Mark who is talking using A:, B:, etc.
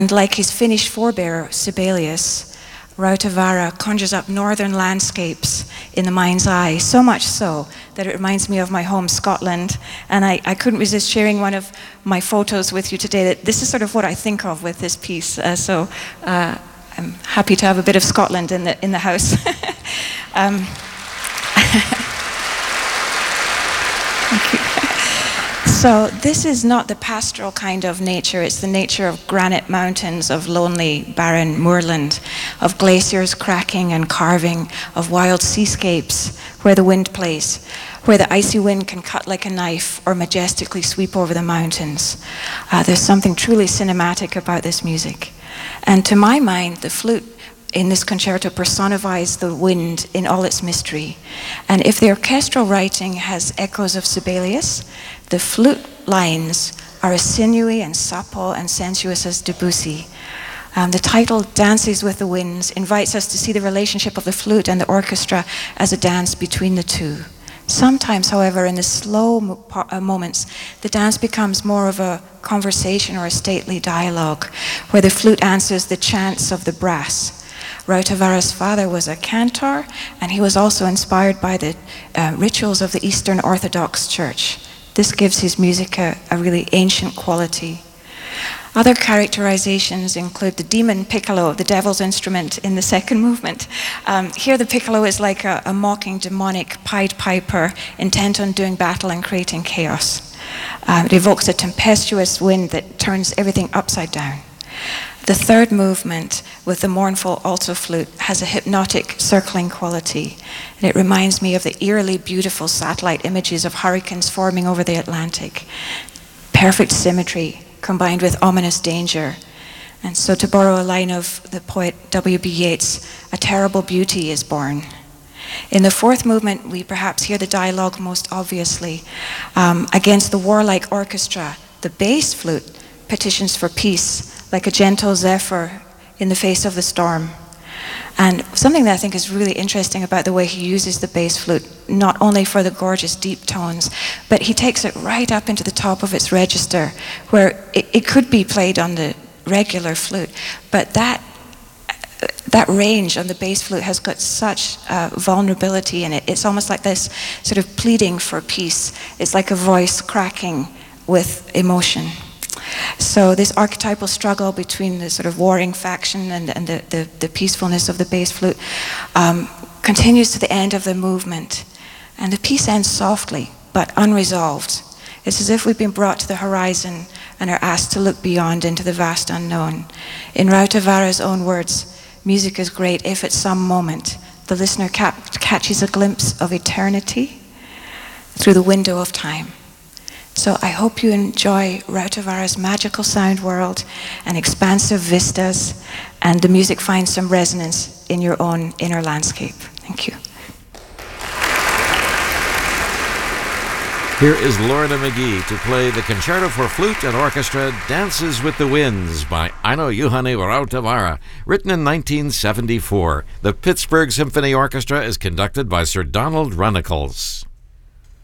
A: And like his Finnish forebear, Sibelius, Rautavaara conjures up northern landscapes in the mind's eye, so much so that it reminds me of my home, Scotland. And I couldn't resist sharing one of my photos with you today. That this is sort of what I think of with this piece. So I'm happy to have a bit of Scotland in the house. Thank you. So this is not the pastoral kind of nature. It's the nature of granite mountains, of lonely, barren moorland, of glaciers cracking and carving, of wild seascapes where the wind plays, where the icy wind can cut like a knife or majestically sweep over the mountains. There's something truly cinematic about this music. And to my mind, the flute in this concerto personifies the wind in all its mystery. And if the orchestral writing has echoes of Sibelius, the flute lines are as sinewy and supple and sensuous as Debussy. The title, Dances with the Winds, invites us to see the relationship of the flute and the orchestra as a dance between the two. Sometimes, however, in the slow moments, the dance becomes more of a conversation or a stately dialogue, where the flute answers the chants of the brass. Rautavaara's father was a cantor, and he was also inspired by the rituals of the Eastern Orthodox Church. This gives his music a really ancient quality. Other characterizations include the demon piccolo, the devil's instrument in the second movement. Here the piccolo is like a mocking demonic Pied Piper intent on doing battle and creating chaos. It evokes a tempestuous wind that turns everything upside down. The third movement, with the mournful alto flute, has a hypnotic circling quality. And it reminds me of the eerily beautiful satellite images of hurricanes forming over the Atlantic. Perfect symmetry combined with ominous danger. And so, to borrow a line of the poet W.B. Yeats, a terrible beauty is born. In the fourth movement, we perhaps hear the dialogue most obviously. Against the warlike orchestra, the bass flute petitions for peace, like a gentle zephyr in the face of the storm. And something that I think is really interesting about the way he uses the bass flute, not only for the gorgeous deep tones, but he takes it right up into the top of its register, where it could be played on the regular flute, but that range on the bass flute has got such vulnerability in it. It's almost like this sort of pleading for peace. It's like a voice cracking with emotion. So this archetypal struggle between the sort of warring faction and the peacefulness of the bass flute continues to the end of the movement. And the piece ends softly, but unresolved. It's as if we've been brought to the horizon and are asked to look beyond into the vast unknown. In Rautavaara's own words, music is great if at some moment the listener catches a glimpse of eternity through the window of time. So I hope you enjoy Rautavaara's magical sound world and expansive vistas, and the music finds some resonance in your own inner landscape. Thank you.
B: Here is Lorna McGee to play the Concerto for Flute and Orchestra, Dances with the Winds by Aino Juhani Rautavaara, written in 1974. The Pittsburgh Symphony Orchestra is conducted by Sir Donald Runnicles.